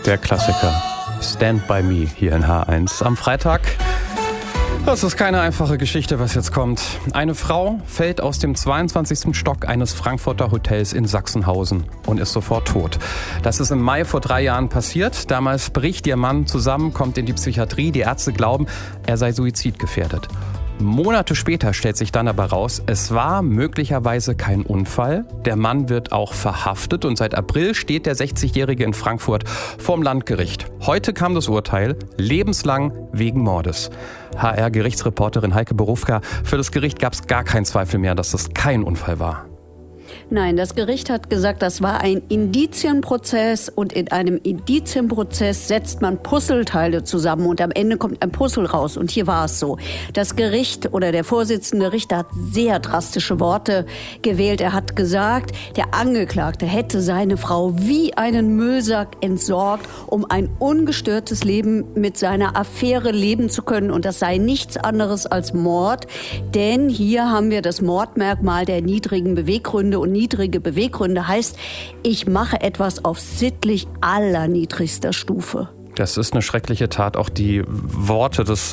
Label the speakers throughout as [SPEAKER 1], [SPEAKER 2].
[SPEAKER 1] Der Klassiker Stand By Me hier in H1 am Freitag. Das ist keine einfache Geschichte, was jetzt kommt. Eine Frau fällt aus dem 22. Stock eines Frankfurter Hotels in Sachsenhausen und ist sofort tot. Das ist im Mai vor 3 Jahren passiert. Damals bricht ihr Mann zusammen, kommt in die Psychiatrie. Die Ärzte glauben, er sei suizidgefährdet. Monate später stellt sich dann aber raus, es war möglicherweise kein Unfall. Der Mann wird auch verhaftet und seit April steht der 60-Jährige in Frankfurt vorm Landgericht. Heute kam das Urteil, lebenslang wegen Mordes. HR-Gerichtsreporterin Heike Borufka, für das Gericht gab es gar keinen Zweifel mehr, dass das kein Unfall war.
[SPEAKER 2] Nein, das Gericht hat gesagt, das war ein Indizienprozess und in einem Indizienprozess setzt man Puzzleteile zusammen und am Ende kommt ein Puzzle raus. Und hier war es so. Das Gericht oder der Vorsitzende Richter hat sehr drastische Worte gewählt. Er hat gesagt, der Angeklagte hätte seine Frau wie einen Müllsack entsorgt, um ein ungestörtes Leben mit seiner Affäre leben zu können. Und das sei nichts anderes als Mord, denn hier haben wir das Mordmerkmal der niedrigen Beweggründe. Und niedrige Beweggründe heißt, ich mache etwas auf sittlich allerniedrigster Stufe.
[SPEAKER 1] Das ist eine schreckliche Tat. Auch die Worte des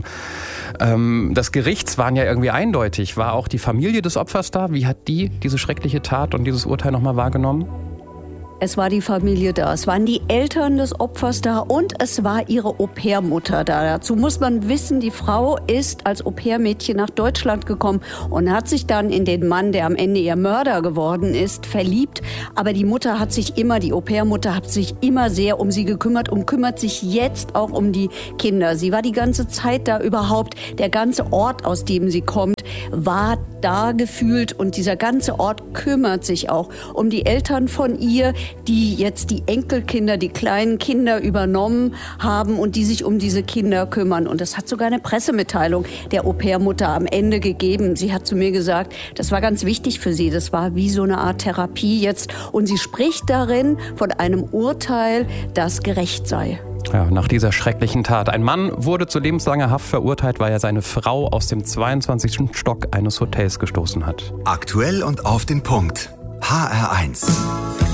[SPEAKER 1] Gerichts waren ja irgendwie eindeutig. War auch die Familie des Opfers da? Wie hat die diese schreckliche Tat und dieses Urteil nochmal wahrgenommen?
[SPEAKER 2] Es war die Familie da, es waren die Eltern des Opfers da und es war ihre Au-pair-Mutter da. Dazu muss man wissen, die Frau ist als Au-pair-Mädchen nach Deutschland gekommen und hat sich dann in den Mann, der am Ende ihr Mörder geworden ist, verliebt. Aber die Mutter hat sich immer, die Au-pair-Mutter hat sich immer sehr um sie gekümmert und kümmert sich jetzt auch um die Kinder. Sie war die ganze Zeit da überhaupt. Der ganze Ort, aus dem sie kommt, war da gefühlt und dieser ganze Ort kümmert sich auch um die Eltern von ihr, die jetzt die Enkelkinder, die kleinen Kinder übernommen haben und die sich um diese Kinder kümmern. Und es hat sogar eine Pressemitteilung der Au-pair-Mutter am Ende gegeben. Sie hat zu mir gesagt, das war ganz wichtig für sie. Das war wie so eine Art Therapie jetzt. Und sie spricht darin von einem Urteil, das gerecht sei.
[SPEAKER 1] Ja, nach dieser schrecklichen Tat. Ein Mann wurde zu lebenslanger Haft verurteilt, weil er seine Frau aus dem 22. Stock eines Hotels gestoßen hat.
[SPEAKER 3] Aktuell und auf den Punkt. HR1.